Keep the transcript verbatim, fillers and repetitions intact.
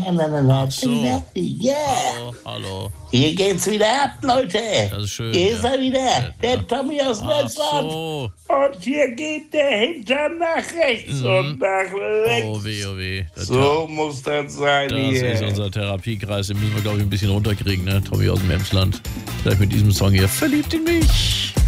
nein, nein, nein, nein. Ach so. Ja. Hallo, hallo. Hier geht's wieder ab, Leute. Das ist schön. Hier ist ja. er wieder, Ja. der Tommy aus Ach Deutschland. so. Und hier geht der Hintern nach rechts Mhm. und nach links. Oh weh, oh weh. Das, So muss das sein das hier. ist unser Therapiekreis. Den müssen wir, glaube ich, ein bisschen runterkriegen, ne? Tommy aus dem Emsland. Vielleicht mit diesem Song hier. Verliebt in mich.